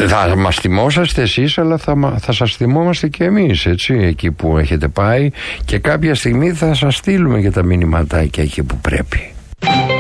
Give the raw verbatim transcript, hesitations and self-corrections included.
Θα μας θυμόσαστε εσείς, αλλά θα, θα σας θυμόμαστε και εμείς, έτσι, εκεί που έχετε πάει, και κάποια στιγμή θα σας στείλουμε και τα μηνυματάκια εκεί που πρέπει.